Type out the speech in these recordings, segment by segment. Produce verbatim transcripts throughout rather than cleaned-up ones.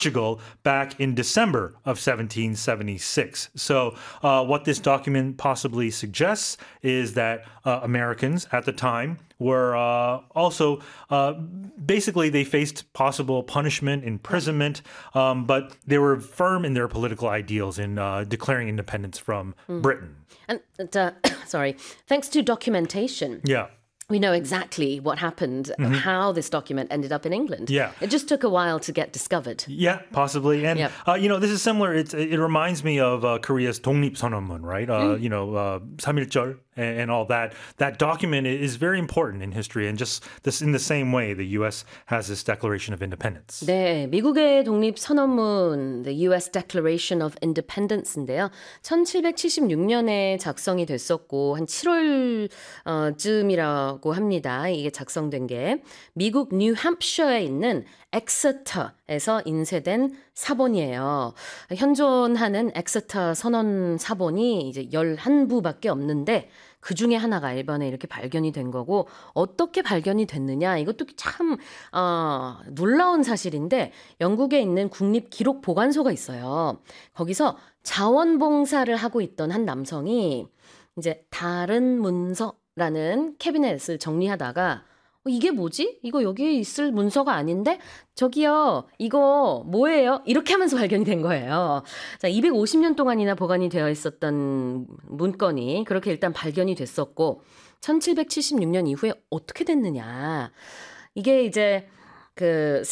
Portugal back in December of seventeen seventy-six. So, uh, what this document possibly suggests is that uh, Americans at the time were uh, also uh, basically they faced possible punishment, imprisonment, um, but they were firm in their political ideals in uh, declaring independence from mm. Britain. And uh, sorry, thanks to documentation. Yeah. We know exactly what happened, mm-hmm. how this document ended up in England. Yeah. It just took a while to get discovered. Yeah, possibly. And, yep. uh, you know, this is similar. It's, it reminds me of uh, Korea's 독립선언문, right? Uh, mm. You know, uh, 삼일절 and, and all that. That document is very important in history. And just this in the same way, the U S has this Declaration of Independence. 네, 미국의 독립선언문, the U S Declaration of Independence인데요. 천칠백칠십육 년에 작성이 됐었고 한 칠월쯤이라고 합니다. 이게 작성된 게 미국 뉴햄프셔에 있는 엑서터에서 인쇄된 사본이에요. 현존하는 엑서터 선언 사본이 이제 열한 부밖에 없는데 그 중에 하나가 일본에 이렇게 발견이 된 거고 어떻게 발견이 됐느냐 이것도 참 어, 놀라운 사실인데 영국에 있는 국립기록보관소가 있어요. 거기서 자원봉사를 하고 있던 한 남성이 이제 다른 문서라는 캐비넷을 정리하다가 어, 이게 뭐지? 이거 여기 있을 문서가 아닌데? 저기요, 이거 뭐예요? 이렇게 하면서 발견이 된 거예요. 자, 이백오십 년 동안이나 보관이 되어 있었던 문건이 그렇게 일단 발견이 됐었고, 천칠백칠십육 년 이후에 어떻게 됐느냐. 이게 이제 그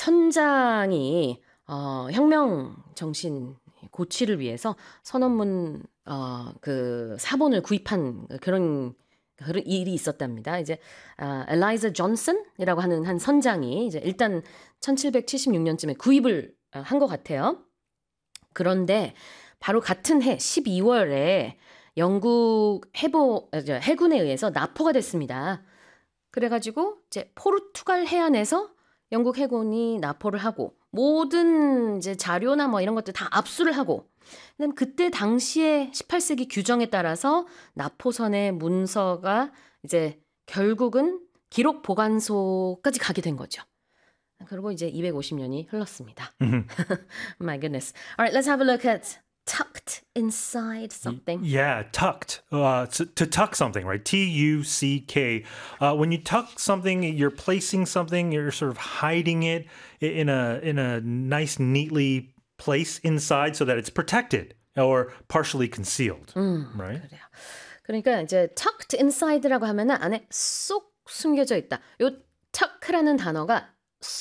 선장이 어, 혁명 정신 고취를 위해서 선언문 어, 그 사본을 구입한 그런 그런 일이 있었답니다. 이제 아, 엘라이자 존슨이라고 하는 한 선장이 이제 일단 천칠백칠십육 년쯤에 구입을 한 것 같아요. 그런데 바로 같은 해 십이월에 영국 해보 해군에 의해서 납포가 됐습니다. 그래가지고 이제 포르투갈 해안에서 영국 해군이 납포를 하고 모든 이제 자료나 뭐 이런 것들 다 압수를 하고. 그다음 그때 당시에 십팔 세기 규정에 따라서 납포선의 문서가 이제 결국은 기록 보관소까지 가게 된 거죠. 그리고 이제 이백오십 년이 흘렀습니다. My goodness. All right, let's have a look at tucked inside something. Yeah, tucked. Uh, to, to tuck something, right? T U C K. Uh, when you tuck something, you're placing something, you're sort of hiding it in a in a nice, neatly place inside so that it's protected or partially concealed, 음, right? 그래요. 그러니까 이제 tucked inside라고 하면은 안에 쏙 숨겨져 있다. 요 tuck라는 단어가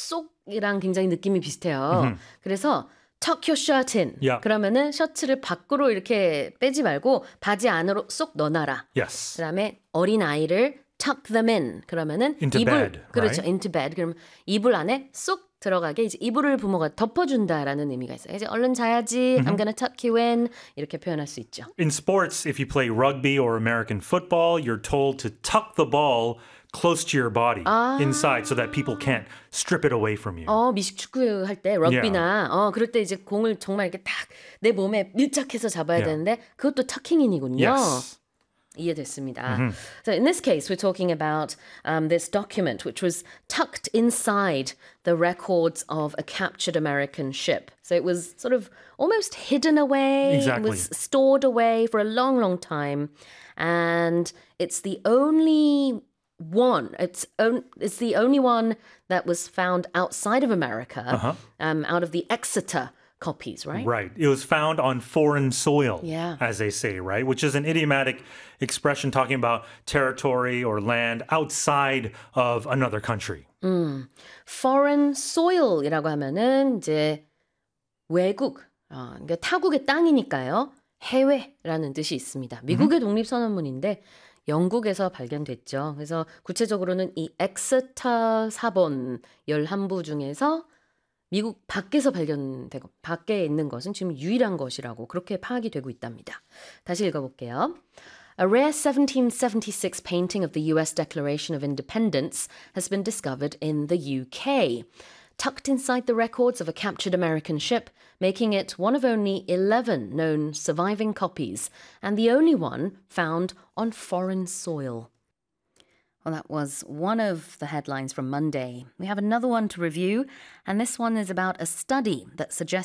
쏙이랑 굉장히 느낌이 비슷해요. Mm-hmm. 그래서 tuck your shirt in. Yeah. 그러면은 셔츠를 밖으로 이렇게 빼지 말고 바지 안으로 쏙 넣어놔라. Yes. 그다음에 어린 아이를 tuck them in. 그러면은 into 이불 bed, 그렇죠. right? into bed. 그럼 이불 안에 쏙 들어가게 이제 이불을 부모가 덮어준다라는 의미가 있어요. 이제 얼른 자야지. Mm-hmm. I'm gonna tuck you in. 이렇게 표현할 수 있죠. In sports, if you play rugby or American football, you're told to tuck the ball close to your body 아~ inside so that people can't strip it away from you. 어, 미식 축구 할 때 럭비나 Yeah. 어, 그럴 때 이제 공을 정말 이렇게 딱 내 몸에 밀착해서 잡아야 Yeah. 되는데 그것도 터킹인이군요. Yes. 이해됐습니다. Mm-hmm. So in this case, we're talking about um, this document which was tucked inside the records of a captured American ship. So it was sort of almost hidden away. Exactly. It was stored away for a long, long time. And it's the only one. It's, on, it's the only one that was found outside of America, Uh-huh. um, out of the Exeter copies, right? Right. It was found on foreign soil, Yeah. as they say, right? Which is an idiomatic expression talking about territory or land outside of another country. 음, foreign soil이라고 하면은 이제 외국, 어, 그러니까 타국의 땅이니까요. 해외라는 뜻이 있습니다. 미국의 독립선언문인데 영국에서 발견됐죠. 그래서 구체적으로는 이 엑스터 사본 열한 부 중에서 미국 밖에서 발견되고 밖에 있는 것은 지금 유일한 것이라고 그렇게 파악이 되고 있답니다. 다시 읽어볼게요. A rare seventeen seventy-six painting of the U S Declaration of Independence has been discovered in the U K, tucked inside the records of a captured American ship, making it one of only eleven known surviving copies and the only one found on foreign soil. Well, that was one of the headlines from Monday. We have another one to review, and this one is about a study that suggests